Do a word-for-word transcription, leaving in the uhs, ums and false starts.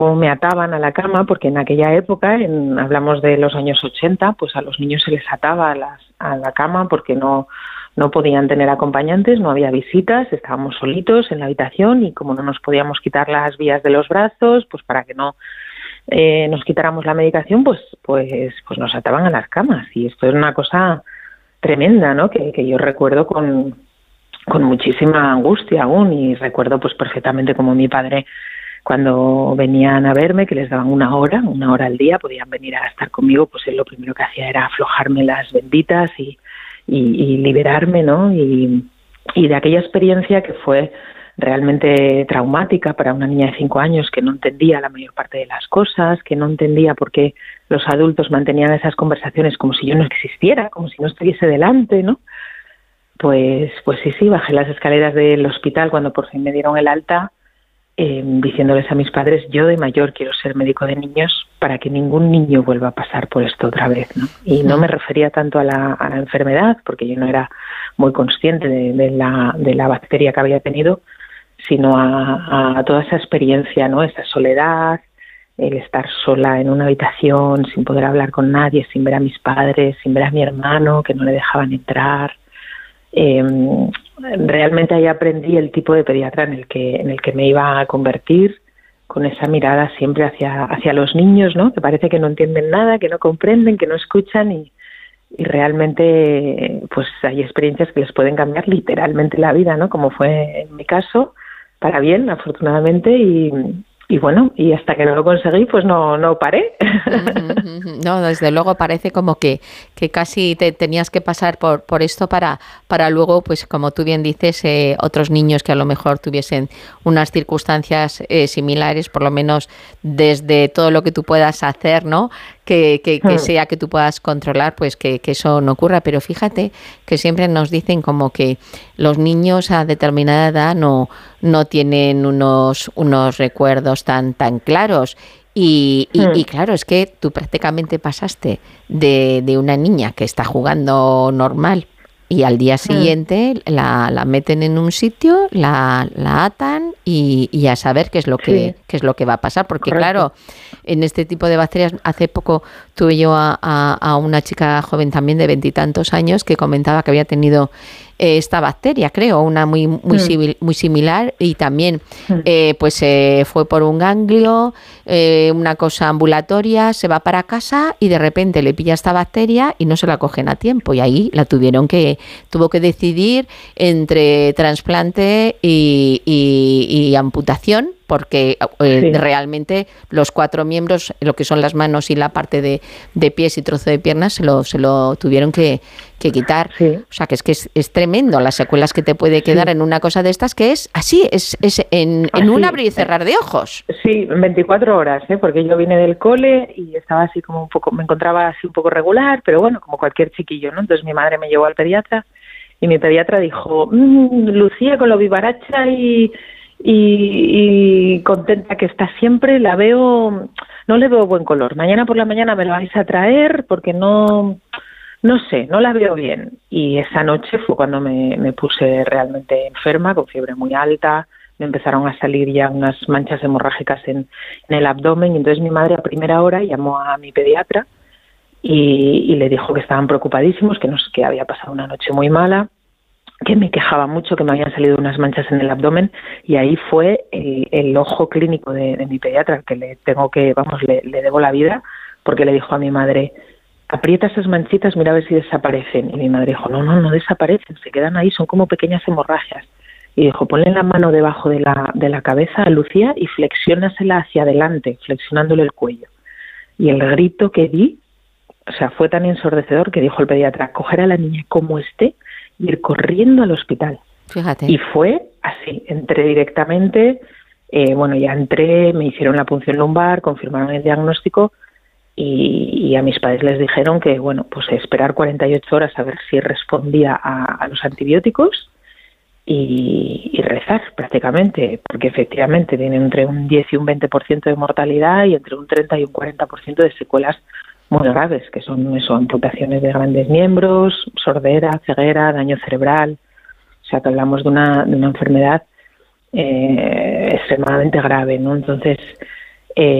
me ataban a la cama, porque en aquella época, en, hablamos de los años ochenta, pues a los niños se les ataba a, las, a la cama porque no, no podían tener acompañantes, no había visitas, estábamos solitos en la habitación y como no nos podíamos quitar las vías de los brazos, pues para que no eh, nos quitáramos la medicación, pues, pues, pues nos ataban a las camas. Y esto es una cosa tremenda, ¿no? Que, que yo recuerdo con, con muchísima angustia aún, y recuerdo pues perfectamente como mi padre, cuando venían a verme, que les daban una hora, una hora al día, podían venir a estar conmigo, pues él lo primero que hacía era aflojarme las benditas y, y, y liberarme, ¿no? Y, y de aquella experiencia que fue realmente traumática para una niña de cinco años que no entendía la mayor parte de las cosas, que no entendía por qué los adultos mantenían esas conversaciones como si yo no existiera, como si no estuviese delante, ¿no? Pues, pues sí, sí, bajé las escaleras del hospital cuando por fin me dieron el alta, Eh, diciéndoles a mis padres, yo de mayor quiero ser médico de niños para que ningún niño vuelva a pasar por esto otra vez, ¿no? Y no me refería tanto a la, a la enfermedad, porque yo no era muy consciente de, de, la, de la bacteria que había tenido, sino a, a toda esa experiencia, ¿no? Esa soledad, el estar sola en una habitación sin poder hablar con nadie, sin ver a mis padres, sin ver a mi hermano, que no le dejaban entrar. Eh, realmente ahí aprendí el tipo de pediatra en el que en el que me iba a convertir, con esa mirada siempre hacia hacia los niños, ¿no? Que parece que no entienden nada, que no comprenden, que no escuchan, y, y realmente pues hay experiencias que les pueden cambiar literalmente la vida, ¿no? Como fue en mi caso, para bien, afortunadamente, y Y bueno, y hasta que no lo conseguí, pues no, no paré. No, desde luego parece como que, que casi te tenías que pasar por, por esto para, para luego, pues como tú bien dices, eh, otros niños que a lo mejor tuviesen unas circunstancias eh, similares, por lo menos desde todo lo que tú puedas hacer, ¿no? Que, que, que sea que tú puedas controlar, pues que, que eso no ocurra. Pero fíjate que siempre nos dicen como que los niños a determinada edad no, no tienen unos, unos recuerdos tan, tan claros. Y, y, y claro, es que tú prácticamente pasaste de, de una niña que está jugando normal y al día siguiente la, la meten en un sitio, la, la atan y, y a saber qué es lo que, sí. qué es lo que va a pasar. Porque Correcto. Claro, en este tipo de bacterias, hace poco tuve yo a, a, a una chica joven también de veintitantos años que comentaba que había tenido eh, esta bacteria, creo, una muy muy, mm. civil, muy similar, y también mm. eh, pues eh, fue por un ganglio, eh, una cosa ambulatoria, se va para casa y de repente le pilla esta bacteria y no se la cogen a tiempo, y ahí la tuvieron que, tuvo que decidir entre trasplante y, y, y amputación, porque eh, sí. realmente los cuatro miembros, lo que son las manos y la parte de, de pies y trozo de piernas, se lo, se lo tuvieron que, que quitar. Sí. O sea, que es que es, es tremendo las secuelas que te puede quedar sí. en una cosa de estas, que es así, es, es en, en un abrir y cerrar de ojos. Sí, veinticuatro horas, ¿eh? Porque yo vine del cole y estaba así como un poco, me encontraba así un poco regular, pero bueno, como cualquier chiquillo, ¿no? Entonces mi madre me llevó al pediatra y mi pediatra dijo, mmm, Lucía, con lo vivaracha y... Y, y contenta que está siempre, la veo, no le veo buen color. Mañana por la mañana me lo vais a traer porque no, no sé, no la veo bien. Y esa noche fue cuando me, me puse realmente enferma, con fiebre muy alta, me empezaron a salir ya unas manchas hemorrágicas en, en el abdomen, y entonces mi madre a primera hora llamó a mi pediatra y, y le dijo que estaban preocupadísimos, que, nos, que había pasado una noche muy mala, que me quejaba mucho, que me habían salido unas manchas en el abdomen, y ahí fue el, el ojo clínico de, de mi pediatra, que le tengo que, vamos, le, le debo la vida, porque le dijo a mi madre, aprieta esas manchitas, mira a ver si desaparecen. Y mi madre dijo, no, no, no desaparecen, se quedan ahí, son como pequeñas hemorragias. Y dijo, ponle la mano debajo de la, de la cabeza a Lucía y flexiónasela hacia adelante, flexionándole el cuello. Y el grito que di, o sea, fue tan ensordecedor que dijo el pediatra, coger a la niña como esté, ir corriendo al hospital. Fíjate. Y fue así, entré directamente, eh, bueno, ya entré, me hicieron la punción lumbar, confirmaron el diagnóstico y, y a mis padres les dijeron que, bueno, pues esperar cuarenta y ocho horas a ver si respondía a, a los antibióticos y, y rezar prácticamente, porque efectivamente tiene entre un diez y un veinte por ciento de mortalidad y entre un treinta y un cuarenta por ciento de secuelas muy graves, que son eso, amputaciones de grandes miembros, sordera, ceguera, daño cerebral. O sea, que hablamos de una, de una enfermedad eh, extremadamente grave, ¿no? Entonces,